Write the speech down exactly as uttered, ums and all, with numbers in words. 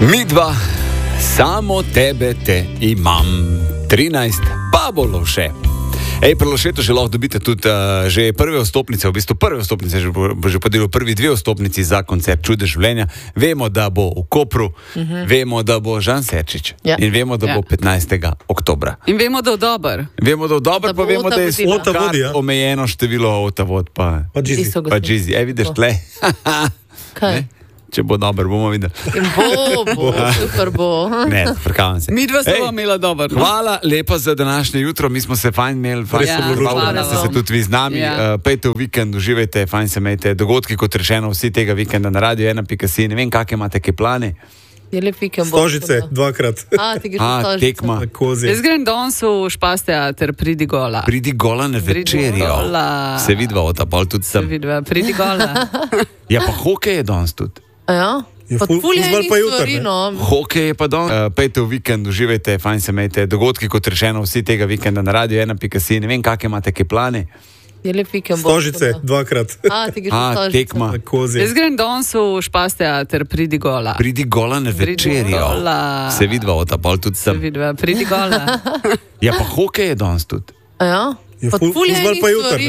Mi dva, samo tebe te imam. trinajst, pa bo Lovše. Ej, pri Lovšetu že lahko dobite tudi uh, že prve vstopnice, v bistvu prve vstopnice, že bo, bo že podelil prvi dve vstopnici za koncert Čudež življenja. Vemo, da bo v Kopru, uh-huh. vemo, da bo Žan Serčič ja. in vemo, da ja. bo petnajstega oktobra. In vemo, da je dober. Vemo, da je dober, da pa vemo, da je vodi, ja. omejeno število avtavod, pa Džizi. Ej, vidiš, tle. Kaj? Če bo dober, bomo videli. Bo, bo, super bo. Ne, prekavam se. Mi dva smo imela dober. No? Hvala lepa za današnje jutro, mi smo se fajn imeli, fajn ja, se bilo hvala, da ste se tudi vi z nami. Ja. Uh, pejte v vikend, uživajte, fajn se imejte. Dogodki, kot rečeno, vsi tega vikenda na radio ena pika si. Ne vem, kakšne imate kaj plane. Je lep vikend. Stožice, dvakrat. A, ti greš A, stožice. tekma. Jaz grem danes v Špas teater, pridi gola. Pridi gola na večerjo. Se vidva od ta pol tudi sem. Se vidva, pridi gola. Ja, pa hokej je danes tudi. A ja? Pa fuljenih stvari, no. Hokej je pa danes. Uh, pejte v vikend, uživajte, fajn se imejte. Dogodki, kot rečeno, vsi tega vikenda na radio ena pika si. Ne vem, kakšne imate kaj plane. Je lep vikend. Stožice, dvakrat. A, ti greš A, stožice. tekma. Jaz grem danes v Špas teater, pridi gola. Pridi gola na večerjo. Se vidva od ta pol tudi sem. Se vidva, pridi gola. Ja, pa hokej je danes tudi. A ja? Je Pa ful- fuljenih fuzbal pa jutri, stvari,